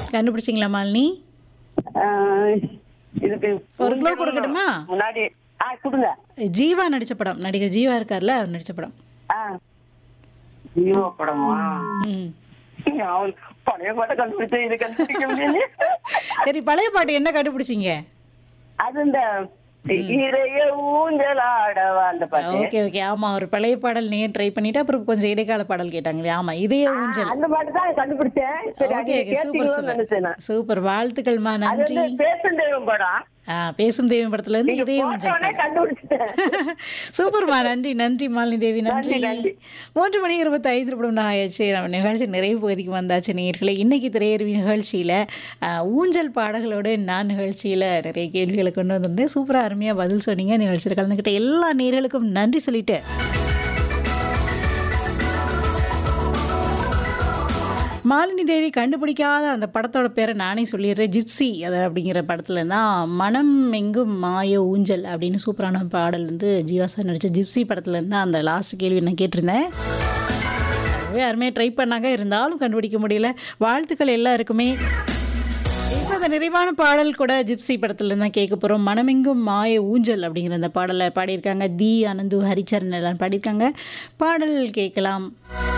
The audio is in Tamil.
கண்டுபிடிச்சிங்களா மாலினி? இதுக்கு ஒரு க்ளூ கொடுக்கட்டுமா? முன்னாடி கொடுங்க. ஜீவா நடிச்ச படம். நடிகர் ஜீவா இருக்கார்ல, அவர் நடிச்ச படம். ஜீவா படமா? ம். அவன் பழைய பாட்டை கண்டுபிடிச்சேன், இது கண்டுபிடிக்க முடியல. சரி, பழைய பாட்டு என்ன கண்டுபிடிச்சிங்க? அது இந்த இறைய ஊஞ்சலாடவா அந்த பாட்டு. Okay okay. ஆமா, ஒரு பழைய பாடல் நீங்க ட்ரை பண்ணிட்டு அப்புறம் கொஞ்சம் இடைக்கால பாடல் கேட்டாங்களே. ஆமா, இதய ஊஞ்சல். அந்த பாட்டு தான் கண்டுபிடிச்சேன். சரி, ஓகே அது ஓகே. சூப்பர் கேட்டீங்களோன்னு நினைச்சேன் சூப்பர் நான். சூப்பர். வாழ்த்துக்கள்மா, அது நன்றி. வந்து பேசும் தெய்வம் படம். பேசும் தெய்வம் படத்துல இருந்து நீங்க இதய ஊஞ்சல் போட்டோனே பாடல். கண்டுபிடிச்சிட்டேன். சூப்பர்மா, நன்றி நன்றி மாலினி தேவி, நன்றி. நன்றி. 3:25 நிமிடம் ஆயிடுச்சு. நம்ம நிகழ்ச்சி நிறைவு பகுதிக்கு வந்தாச்சு நேயர்களே. இன்னைக்கு திரையரவி நிகழ்ச்சியில ஊஞ்சல் பாடல்களோடு நான் நிகழ்ச்சியில நிறைய கேள்விகளை கொண்டு வந்திருந்தேன். சூப்பரா அருமையா பதில் சொன்னீங்க. நிகழ்ச்சியில் கலந்துக்கிட்ட எல்லா நேயர்களுக்கும் நன்றி சொல்லிட்டு மாலினி தேவி கண்டுபிடிக்காத அந்த படத்தோட பேரை நானே சொல்லிடுறேன். ஜிப்சி அது அப்படிங்கிற படத்துல தான் மனம் எங்கும் மாய ஊஞ்சல் அப்படின்னு சூப்பரான பாடல் வந்து ஜீவா சார் நடித்த ஜிப்சி படத்துல இருந்தா அந்த லாஸ்ட் கேள்வி நான் கேட்டிருந்தேன். யாருமே ட்ரை பண்ணாங்க, இருந்தாலும் கண்டுபிடிக்க முடியல. வாழ்த்துக்கள் எல்லாருக்குமே. இப்போ அந்த நிறைவான பாடல் கூட ஜிப்சி படத்துல தான் கேட்க போகிறோம். மனமெங்கும் மாய ஊஞ்சல் அப்படிங்கிற அந்த பாடலை பாடியிருக்காங்க தி அனந்து, ஹரிச்சரன் எல்லாம் பாடியிருக்காங்க. பாடல் கேட்கலாம்.